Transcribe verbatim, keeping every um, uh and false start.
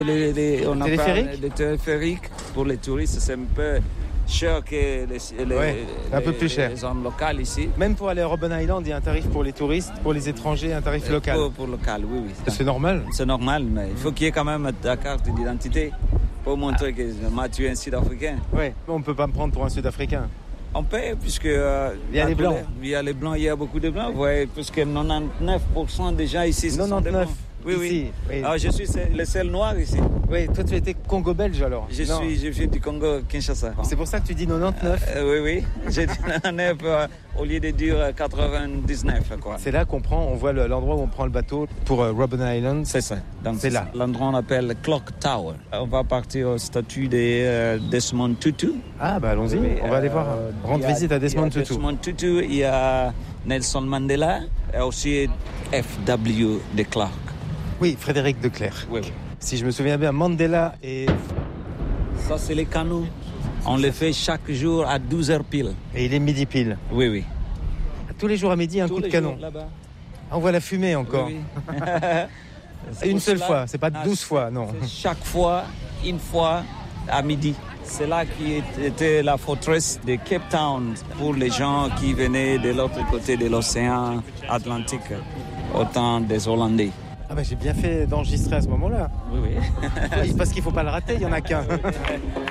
Les, les, on téléphériques a pas, les téléphériques pour les touristes, c'est un peu cher que les, les, ouais, un les, peu plus cher. les zones locales ici. Même pour aller à Robben Island, il y a un tarif pour les touristes, pour les étrangers, un tarif local. Pour, pour local, oui, oui. C'est normal. C'est normal, mais il faut qu'il y ait quand même ta carte d'identité pour montrer ah. que Mathieu est un Sud-Africain. Oui, on ne peut pas me prendre pour un Sud-Africain. On peut, puisque... Euh, il y a les blancs. Il y a les blancs, il y a beaucoup de blancs. Ouais, puisque quatre-vingt-dix-neuf pour cent des gens ici, ce quatre-vingt-dix-neuf sont des blancs. Oui, ici, oui. oui. Alors, je suis le seul noir ici. Oui, toi tu étais Congo-belge alors. Je non. suis, je viens du Congo, Kinshasa. C'est pour ça que tu dis quatre-vingt-dix-neuf. Euh, oui, oui. J'ai dit quatre-vingt-dix-neuf euh, au lieu de dire quatre-vingt-dix-neuf, quoi. C'est là qu'on prend, on voit le, l'endroit où on prend le bateau pour euh, Robben Island. C'est ça. Donc, c'est, c'est là. L'endroit on appelle Clock Tower. On va partir au statut de euh, Desmond Tutu. Ah bah allons-y, oui, on va euh, aller voir. Rendre a, visite à Desmond Tutu. Desmond Tutu, il y a Nelson Mandela et aussi F W de Klerk. Oui, Frédéric de Klerk. Oui, oui. Si je me souviens bien, Mandela et... Ça, c'est les canaux. On les fait chaque jour à douze heures pile. Et il est midi pile. Oui, oui. Tous les jours à midi, un Tous coup de canon. Là-bas. On voit la fumée encore. Oui, oui. Une seule cela, fois, c'est pas douze fois, non. Chaque fois, une fois à midi. C'est là qui était la forteresse de Cape Town pour les gens qui venaient de l'autre côté de l'océan Atlantique, au temps des Hollandais. Ah ben j'ai bien fait d'enregistrer à ce moment-là. Oui, oui. Parce qu'il ne faut pas le rater, il n'y en a qu'un.